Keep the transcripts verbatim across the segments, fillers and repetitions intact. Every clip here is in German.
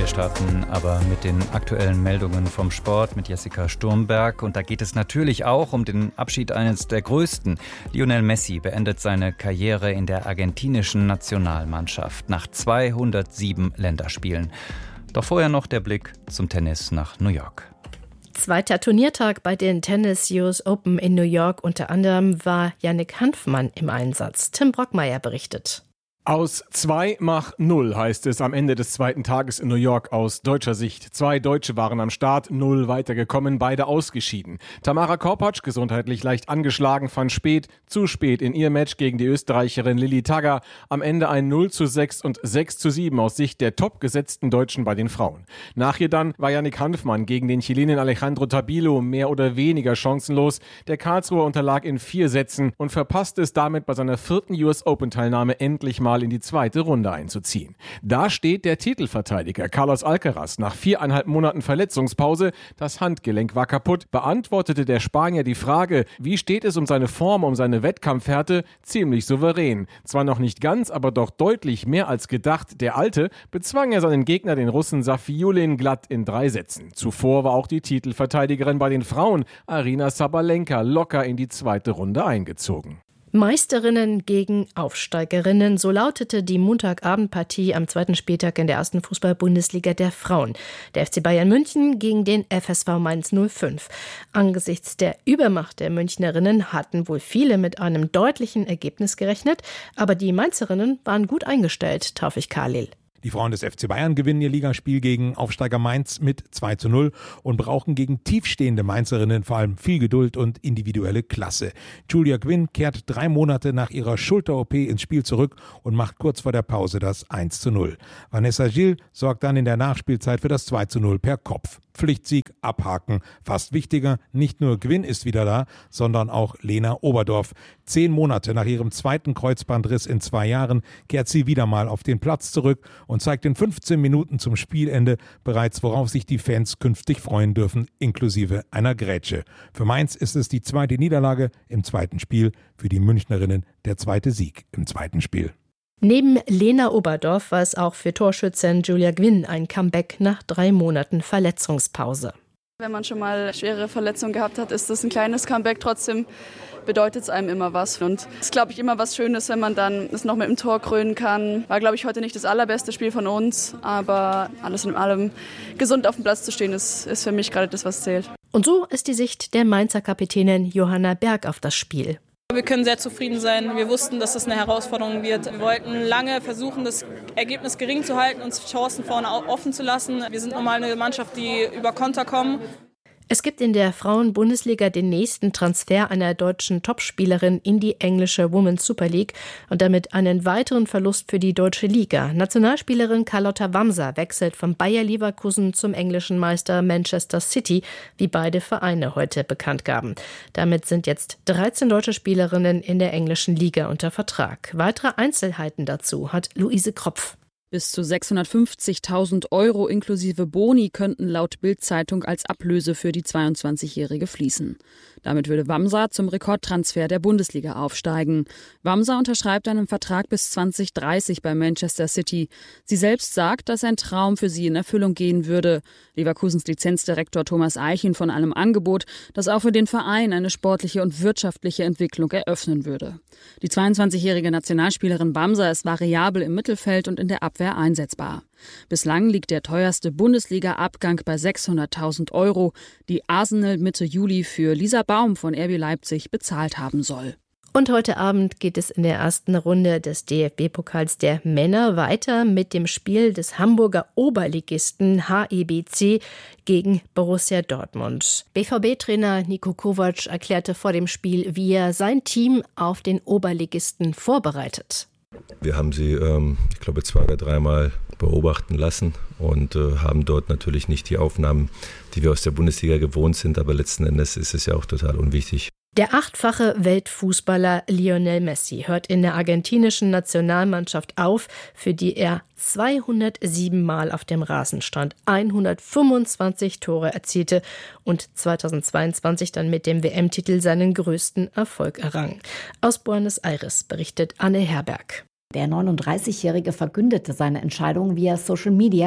starten aber mit den aktuellen Meldungen vom Sport mit Jessica Sturmberg. Und da geht es natürlich auch um den Abschied eines der Größten. Lionel Messi beendet seine Karriere in der argentinischen Nationalmannschaft nach zweihundertsieben Länderspielen. Doch vorher noch der Blick zum Tennis nach New York. Zweiter Turniertag bei den Tennis U S Open in New York. Unter anderem war Yannick Hanfmann im Einsatz. Tim Brockmeier berichtet. Aus zwei mach null heißt es am Ende des zweiten Tages in New York aus deutscher Sicht. Zwei Deutsche waren am Start, null weitergekommen, beide ausgeschieden. Tamara Korpatsch, gesundheitlich leicht angeschlagen, fand spät, zu spät in ihr Match gegen die Österreicherin Lilly Tagger. Am Ende ein null zu sechs und sechs zu sieben aus Sicht der topgesetzten Deutschen bei den Frauen. Nach ihr dann war Yannick Hanfmann gegen den Chilenen Alejandro Tabilo mehr oder weniger chancenlos. Der Karlsruher unterlag in vier Sätzen und verpasste es damit bei seiner vierten U S Open-Teilnahme endlich mal in die zweite Runde einzuziehen. Da steht der Titelverteidiger Carlos Alcaraz nach viereinhalb Monaten Verletzungspause. Das Handgelenk war kaputt. Beantwortete der Spanier die Frage, wie steht es um seine Form, um seine Wettkampfhärte, ziemlich souverän. Zwar noch nicht ganz, aber doch deutlich mehr als gedacht. Der Alte bezwang er seinen Gegner, den Russen Safiullin, glatt in drei Sätzen. Zuvor war auch die Titelverteidigerin bei den Frauen, Aryna Sabalenka, locker in die zweite Runde eingezogen. Meisterinnen gegen Aufsteigerinnen, so lautete die Montagabendpartie am zweiten Spieltag in der ersten Fußball-Bundesliga der Frauen. Der F C Bayern München gegen den F S V Mainz null fünf. Angesichts der Übermacht der Münchnerinnen hatten wohl viele mit einem deutlichen Ergebnis gerechnet, aber die Mainzerinnen waren gut eingestellt, Taufik Khalil. Die Frauen des F C Bayern gewinnen ihr Ligaspiel gegen Aufsteiger Mainz mit zwei zu null und brauchen gegen tiefstehende Mainzerinnen vor allem viel Geduld und individuelle Klasse. Julia Gwynn kehrt drei Monate nach ihrer Schulter-O P ins Spiel zurück und macht kurz vor der Pause das eins zu null. Vanessa Gil sorgt dann in der Nachspielzeit für das zwei zu null per Kopf. Pflichtsieg, abhaken. Fast wichtiger, nicht nur Gwynn ist wieder da, sondern auch Lena Oberdorf. Zehn Monate nach ihrem zweiten Kreuzbandriss in zwei Jahren kehrt sie wieder mal auf den Platz zurück und zeigt in fünfzehn Minuten zum Spielende bereits, worauf sich die Fans künftig freuen dürfen, inklusive einer Grätsche. Für Mainz ist es die zweite Niederlage im zweiten Spiel, für die Münchnerinnen der zweite Sieg im zweiten Spiel. Neben Lena Oberdorf war es auch für Torschützin Julia Gwynn ein Comeback nach drei Monaten Verletzungspause. Wenn man schon mal schwere Verletzungen gehabt hat, ist das ein kleines Comeback. Trotzdem bedeutet es einem immer was. Und es ist, glaube ich, immer was Schönes, wenn man dann es noch mit dem Tor krönen kann. War, glaube ich, heute nicht das allerbeste Spiel von uns, aber alles in allem gesund auf dem Platz zu stehen, ist, ist für mich gerade das, was zählt. Und so ist die Sicht der Mainzer Kapitänin Johanna Berg auf das Spiel. Wir können sehr zufrieden sein. Wir wussten, dass das eine Herausforderung wird. Wir wollten lange versuchen, das Ergebnis gering zu halten, uns Chancen vorne offen zu lassen. Wir sind normal eine Mannschaft, die über Konter kommen. Es gibt in der Frauen-Bundesliga den nächsten Transfer einer deutschen Topspielerin in die englische Women's Super League und damit einen weiteren Verlust für die deutsche Liga. Nationalspielerin Carlotta Wamser wechselt von Bayer Leverkusen zum englischen Meister Manchester City, wie beide Vereine heute bekannt gaben. Damit sind jetzt dreizehn deutsche Spielerinnen in der englischen Liga unter Vertrag. Weitere Einzelheiten dazu hat Luise Kropf. Bis zu sechshundertfünfzigtausend Euro inklusive Boni könnten laut Bild-Zeitung als Ablöse für die zweiundzwanzigjährige fließen. Damit würde Wamser zum Rekordtransfer der Bundesliga aufsteigen. Wamser unterschreibt einen Vertrag bis zwanzig dreißig bei Manchester City. Sie selbst sagt, dass ein Traum für sie in Erfüllung gehen würde. Leverkusens Lizenzdirektor Thomas Eichin von einem Angebot, das auch für den Verein eine sportliche und wirtschaftliche Entwicklung eröffnen würde. Die zweiundzwanzigjährige Nationalspielerin Wamser ist variabel im Mittelfeld und in der Abwehr einsetzbar. Bislang liegt der teuerste Bundesliga-Abgang bei sechshunderttausend Euro, die Arsenal Mitte Juli für Lisa Baum von R B Leipzig bezahlt haben soll. Und heute Abend geht es in der ersten Runde des D F B-Pokals der Männer weiter mit dem Spiel des Hamburger Oberligisten H E B C gegen Borussia Dortmund. B V B-Trainer Niko Kovac erklärte vor dem Spiel, wie er sein Team auf den Oberligisten vorbereitet. Wir haben sie, ähm, ich glaube, zwei oder dreimal beobachten lassen und äh, haben dort natürlich nicht die Aufnahmen, die wir aus der Bundesliga gewohnt sind, aber letzten Endes ist es ja auch total unwichtig. Der achtfache Weltfußballer Lionel Messi hört in der argentinischen Nationalmannschaft auf, für die er zweihundertsieben Mal auf dem Rasen stand, hundertfünfundzwanzig Tore erzielte und zweitausendzweiundzwanzig dann mit dem W M-Titel seinen größten Erfolg errang. Aus Buenos Aires berichtet Anne Herberg. Der neununddreißigjährige verkündete seine Entscheidung via Social Media.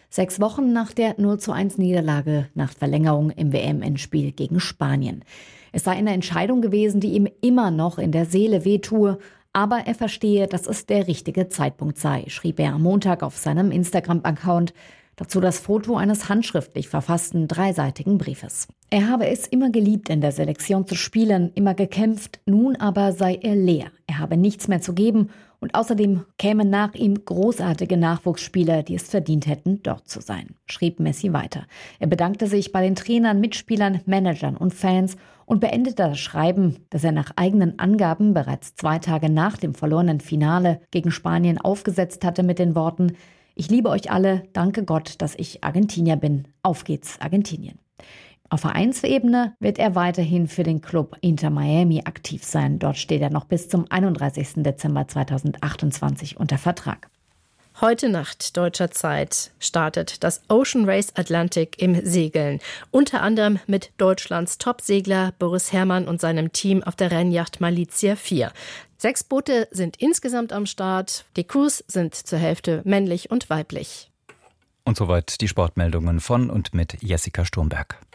Sechs Wochen nach der null zu eins Niederlage nach Verlängerung im W M-Endspiel gegen Spanien. Es sei eine Entscheidung gewesen, die ihm immer noch in der Seele wehtue, aber er verstehe, dass es der richtige Zeitpunkt sei, schrieb er am Montag auf seinem Instagram-Account. Dazu das Foto eines handschriftlich verfassten dreiseitigen Briefes. Er habe es immer geliebt, in der Selektion zu spielen, immer gekämpft, nun aber sei er leer. Er habe nichts mehr zu geben und außerdem kämen nach ihm großartige Nachwuchsspieler, die es verdient hätten, dort zu sein, schrieb Messi weiter. Er bedankte sich bei den Trainern, Mitspielern, Managern und Fans und beendete das Schreiben, das er nach eigenen Angaben bereits zwei Tage nach dem verlorenen Finale gegen Spanien aufgesetzt hatte, mit den Worten: Ich liebe euch alle, danke Gott, dass ich Argentinier bin. Auf geht's, Argentinien. Auf Vereinsebene wird er weiterhin für den Club Inter Miami aktiv sein. Dort steht er noch bis zum einunddreißigsten Dezember zweitausendachtundzwanzig unter Vertrag. Heute Nacht deutscher Zeit startet das Ocean Race Atlantic im Segeln. Unter anderem mit Deutschlands Topsegler Boris Herrmann und seinem Team auf der Rennjacht Malizia vier. Sechs Boote sind insgesamt am Start. Die Crews sind zur Hälfte männlich und weiblich. Und soweit die Sportmeldungen von und mit Jessica Sturmberg.